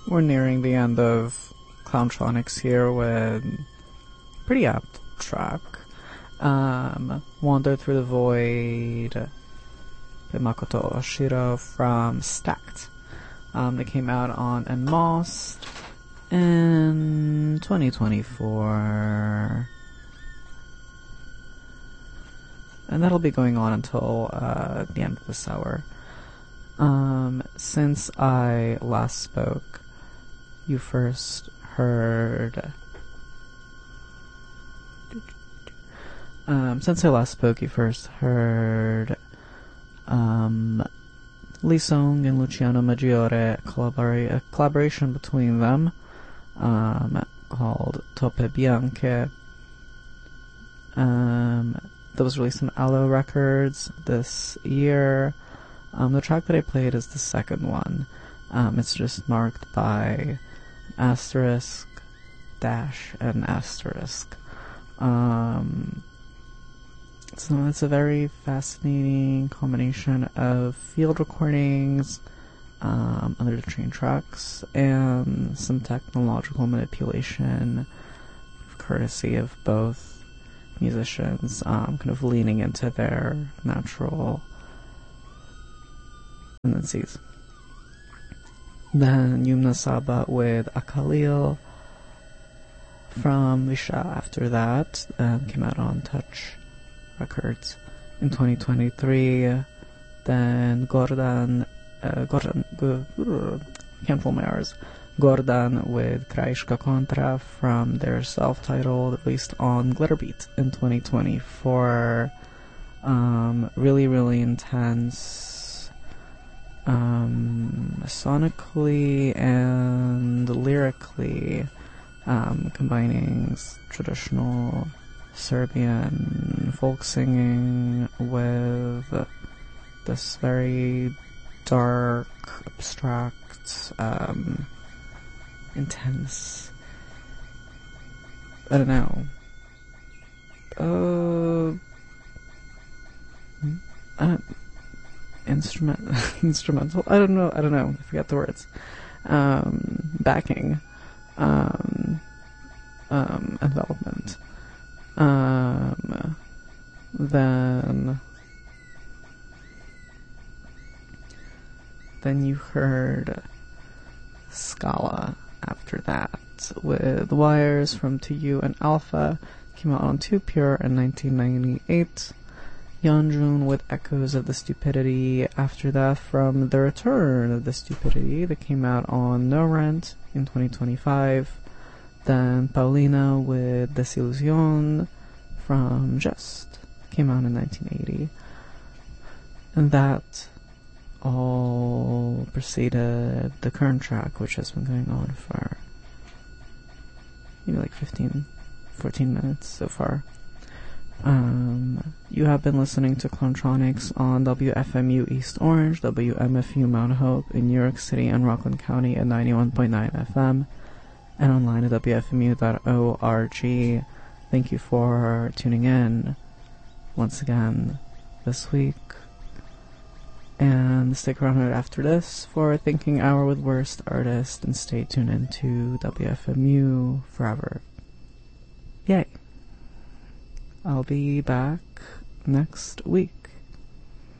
We're nearing the end of Clowntronics here with pretty apt track. Wander Through the Void by Makoto Oshiro from Stacked. They came out on Enmost in 2024. And that'll be going on until the end of this hour. Since I last spoke, you first heard... Lee Song and Luciano Maggiore, a collaboration between them, called Toppe Bianche. That was released on Aloe Records this year. The track that I played is the second one. It's just marked by asterisk, dash, and asterisk. So it's a very fascinating combination of field recordings, under the train tracks, and some technological manipulation, courtesy of both musicians, kind of leaning into their natural tendencies. Then Yumna Saba with Akalil from Visha after that, came out on Touch Records in 2023. Then Gordon can't pull my R's. Gordon with Krajška Kontra from their self-titled, released on Glitterbeat in 2024. Really, really intense, sonically and lyrically, combining traditional Serbian folk singing with this very dark, abstract, intense, I don't know, instrumental, I don't know, I forget the words, backing, envelopment. Then you heard Scala after that with Wires from To You and Alpha. Came out on Too Pure in 1998. Yeonjun with Echoes of the Stupidity after that from The Return of the Stupidity that came out on No Rent in 2025. Then Paulina with Desillusion from Just came out in 1980. And that all preceded the current track, which has been going on for maybe like 14 minutes so far. You have been listening to Clowntronics on WFMU East Orange, WMFU Mount Hope in New York City and Rockland County at 91.9 FM, and online at WFMU.org. Thank you for tuning in once again this week. And stick around right after this for Thinking Hour with Worst Artist, and stay tuned into WFMU forever. Yay. I'll be back next week.